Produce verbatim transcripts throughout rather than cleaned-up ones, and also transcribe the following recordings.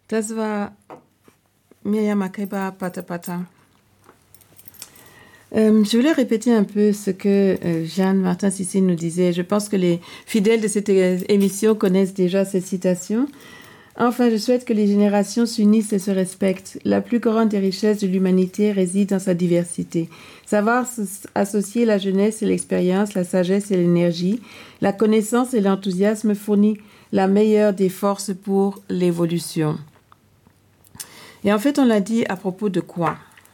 Das war Myriam Makeba Patapata. Euh, je voulais répéter un peu ce que euh, Jeanne Martin Cissé nous disait. Je pense que les fidèles de cette é- émission connaissent déjà cette citation. Enfin, je souhaite que les générations s'unissent et se respectent. La plus grande des richesses de l'humanité réside dans sa diversité. Savoir s- associer la jeunesse et l'expérience, la sagesse et l'énergie, la connaissance et l'enthousiasme fournit la meilleure des forces pour l'évolution. Et en fait, on l'a dit à propos de quoi?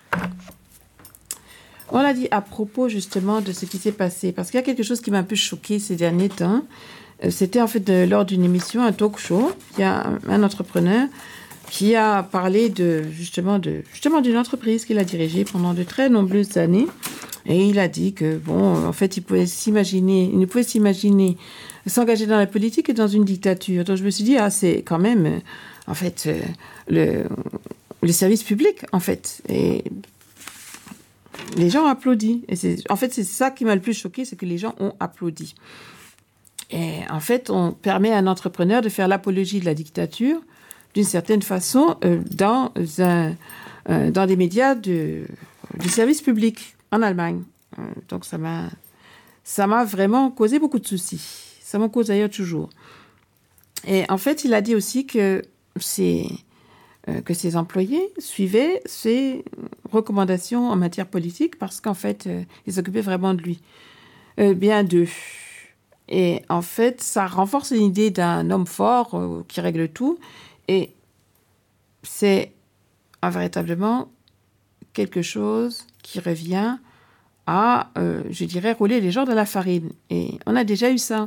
On l'a dit à propos justement de ce qui s'est passé. Parce qu'il y a quelque chose qui m'a un peu choqué ces derniers temps. Euh, C'était en fait de- lors d'une émission, un talk show. Il y a un, un entrepreneur qui a parlé de justement de justement d'une entreprise qu'il a dirigée pendant de très nombreuses années. Et il a dit que bon, en fait, il pouvait s'imaginer, il ne pouvait s'imaginer s'engager dans la politique et dans une dictature. Donc je me suis dit ah c'est quand même euh, en fait euh, le le service public en fait. Et les gens ont applaudi. Et c'est, en fait, c'est ça qui m'a le plus choqué, c'est que les gens ont applaudi. Et en fait, on permet à un entrepreneur de faire l'apologie de la dictature d'une certaine façon euh, dans, un, euh, dans des médias de, du service public en Allemagne. Euh, donc ça m'a, ça m'a vraiment causé beaucoup de soucis. Ça m'en cause d'ailleurs toujours. Et en fait, il a dit aussi que c'est euh, que ses employés suivaient ses recommandations en matière politique parce qu'en fait, euh, ils s'occupaient vraiment de lui, euh, bien d'eux. Et en fait, ça renforce l'idée d'un homme fort euh, qui règle tout. Et c'est euh, véritablement quelque chose qui revient à, euh, je dirais, rouler les gens dans la farine. Et on a déjà eu ça.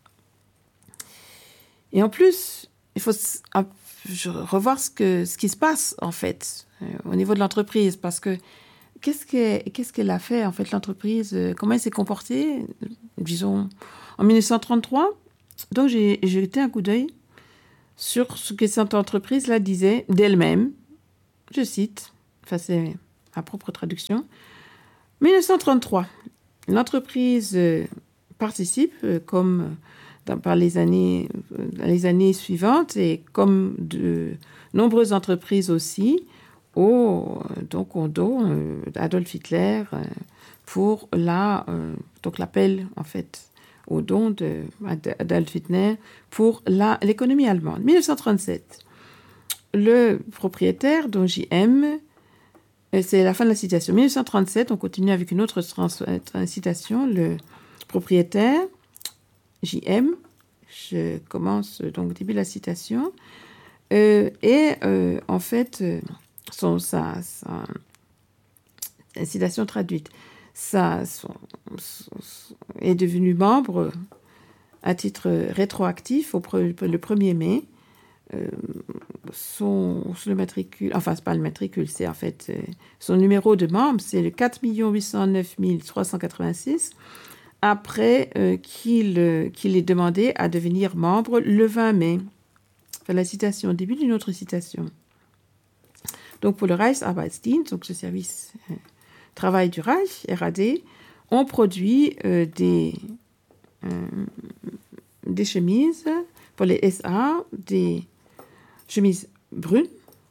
Et en plus, il faut s- un- je- revoir ce, que, ce qui se passe, en fait, euh, au niveau de l'entreprise. Parce que qu'est-ce qu'elle, qu'est-ce qu'elle a fait, en fait, l'entreprise? euh, Comment elle s'est comportée, euh, disons, en mille neuf cent trente-trois? Donc, j'ai j'ai jeté un coup d'œil sur ce que cette entreprise-là disait d'elle-même. Je cite, enfin, c'est ma propre traduction. mille neuf cent trente-trois, l'entreprise euh, participe, euh, comme euh, dans, par les années, euh, dans les années suivantes, et comme de nombreuses entreprises aussi, au, donc au dos euh, d'Adolf Hitler euh, pour la, euh, donc l'appel en fait au don d'Adolf Hitler pour la, l'économie allemande. mille neuf cent trente-sept, le propriétaire, dont J M, et c'est la fin de la citation. mille neuf cent trente-sept, on continue avec une autre trans- euh, citation. Le propriétaire, J M, je commence donc au début de la citation, euh, et euh, en fait, euh, son, sa, sa la citation traduite, ça son- son- son- est devenu membre à titre rétroactif au pre- le premier mai. Euh, son, son matricule, enfin, c'est pas le matricule, c'est en fait euh, son numéro de membre, c'est le quatre millions huit cent neuf mille trois cent quatre-vingt-six, après euh, qu'il euh, qu'il ait demandé à devenir membre le vingt mai. Enfin, la citation, début d'une autre citation. Donc, pour le Reichsarbeitsdienst, donc le service euh, travail du Reich, R A D, on produit euh, des, euh, des chemises pour les S A, des chemises brunes,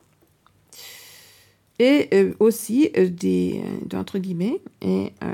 et euh, aussi euh, des, euh, entre guillemets, et euh,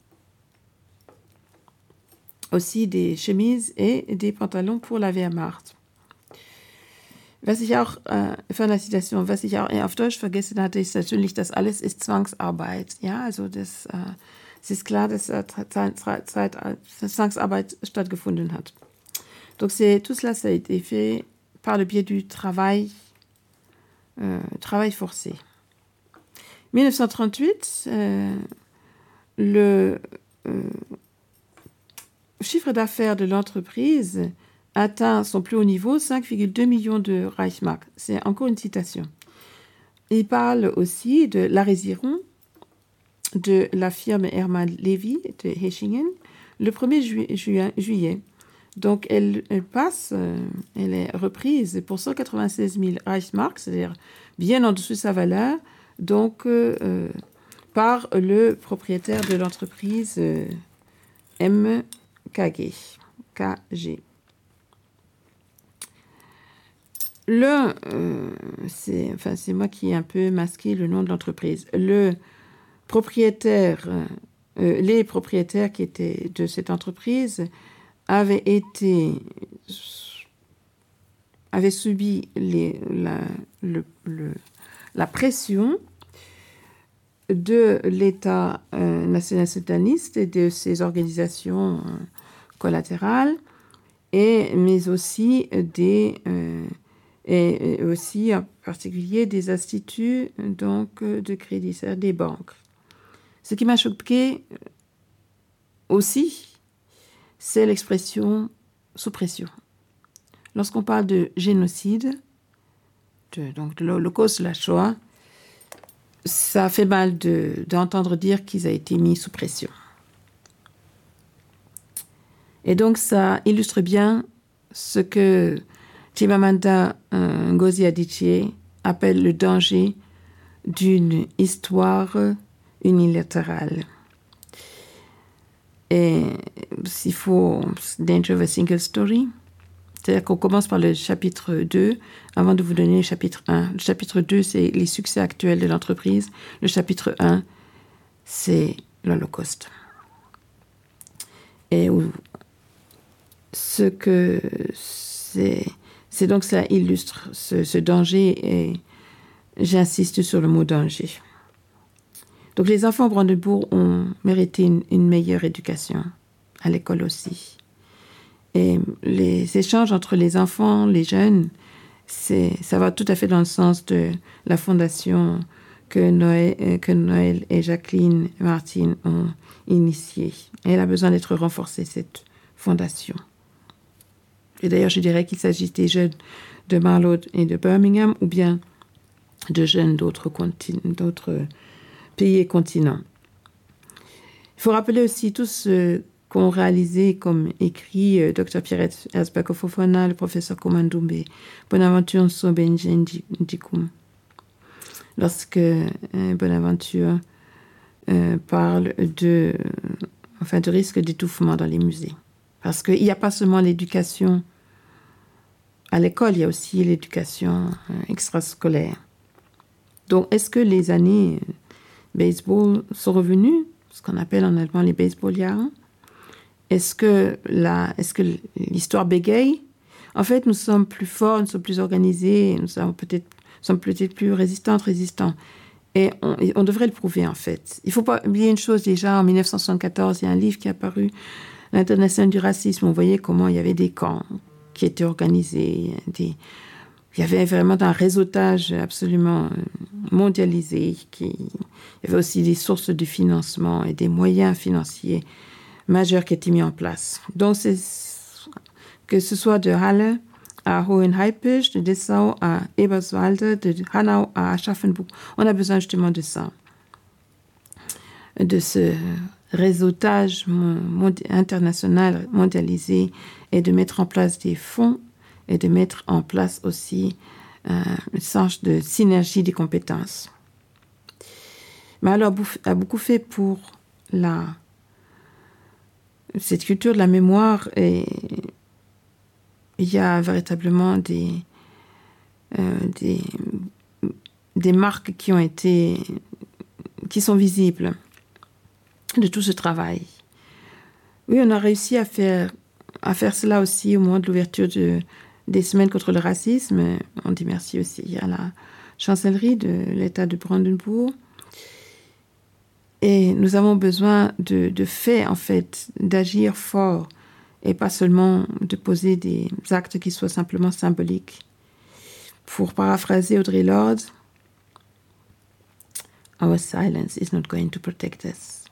aussi des chemises et des pantalons pour la Wehrmacht. Was ich auch, äh, von der Citation, was ich auch auf Deutsch vergessen hatte, ist natürlich, das alles ist Zwangsarbeit. Ja, also das, äh, es ist klar, dass äh, Zeit, Zeit, Zeit, Zwangsarbeit stattgefunden hat. Donc c'est, tout cela, ça a été fait par le biais du travail, euh, travail forcé. mille neuf cent trente-huit, euh, le euh, chiffre d'affaires de l'entreprise atteint son plus haut niveau, cinq virgule deux millions de Reichsmark. C'est encore une citation. Il parle aussi de l'Arésiron de la firme Hermann Levy de Heschingen le premier ju- ju- juillet. Donc, elle, elle passe, euh, elle est reprise pour cent quatre-vingt-seize mille Reichsmark, c'est-à-dire bien en dessous de sa valeur, donc euh, euh, par le propriétaire de l'entreprise euh, M K G. K G. le, euh, c'est, enfin, c'est moi qui ai un peu masqué le nom de l'entreprise. Le propriétaire, euh, les propriétaires qui étaient de cette entreprise avaient été, avaient subi les, la, le, le, la pression de l'État euh, national sultaniste et de ses organisations euh, collatérales, et, mais aussi des euh, et, et aussi en particulier des instituts donc de crédit, c'est-à-dire des banques. Ce qui m'a choqué aussi, c'est l'expression sous pression. Lorsqu'on parle de génocide, de, donc de l'Holocauste, de la Shoah, ça fait mal de, d'entendre dire qu'ils ont été mis sous pression. Et donc ça illustre bien ce que Chimamanda euh, Ngozi Adichie appelle le danger d'une histoire unilatérale. Et s'il faut, Danger of a Single Story, c'est-à-dire qu'on commence par le chapitre deux avant de vous donner le chapitre un. Le chapitre deux, c'est les succès actuels de l'entreprise. Le chapitre un, c'est l'Holocauste. Et où, ce que c'est, c'est donc ça illustre ce, ce danger, et j'insiste sur le mot danger. Donc les enfants au Brandebourg ont mérité une, une meilleure éducation, à l'école aussi. Et les échanges entre les enfants, les jeunes, c'est, ça va tout à fait dans le sens de la fondation que Noël, que Noël et Jacqueline Martin ont initiée. Et elle a besoin d'être renforcée, cette fondation. Et d'ailleurs, je dirais qu'il s'agit des jeunes de Marlow et de Birmingham, ou bien de jeunes d'autres, continents, d'autres pays et continents. Il faut rappeler aussi tout ce qu'ont réalisé, comme écrit euh, Dr Pierre Herzberger Fofana, le professeur Komandumbe Bonaventure Nsobenje Ndikum. Lorsque euh, Bonaventure euh, parle de, enfin, de risque d'étouffement dans les musées. Parce qu'il n'y a pas seulement l'éducation à l'école, il y a aussi l'éducation euh, extrascolaire. Donc, est-ce que les années euh, baseball sont revenues, ce qu'on appelle en allemand les Baseball-Jahre? Est-ce que, la, est-ce que l'histoire bégaye? En fait, nous sommes plus forts, nous sommes plus organisés, nous sommes peut-être, sommes peut-être plus résistants, résistants. Et on, et on devrait le prouver, en fait. Il ne faut pas oublier une chose, déjà, en dix-neuf cent soixante-quatorze, il y a un livre qui est apparu, l'International du racisme. On voyait comment il y avait des camps qui étaient organisés, des... il y avait vraiment un réseautage absolument mondialisé. Qui... Il y avait aussi des sources de financement et des moyens financiers majeurs qui étaient mis en place. Donc, c'est... que ce soit de Halle à Hohenheimpisch, de Dessau à Eberswalde, de Hanau à Aschaffenburg, on a besoin justement de ça, de ce réseautage mondi- international mondialisé, et de mettre en place des fonds et de mettre en place aussi euh, un sens de synergie des compétences. Malo a beaucoup fait pour la, cette culture de la mémoire, et il y a véritablement des, euh, des, des marques qui ont été, qui sont visibles de tout ce travail. Oui, on a réussi à faire, à faire cela aussi au moment de l'ouverture de, des semaines contre le racisme. On dit merci aussi à la chancellerie de l'État de Brandenbourg. Et nous avons besoin de, de faits, en fait, d'agir fort, et pas seulement de poser des actes qui soient simplement symboliques. Pour paraphraser Audre Lorde, our silence is not going to protect us.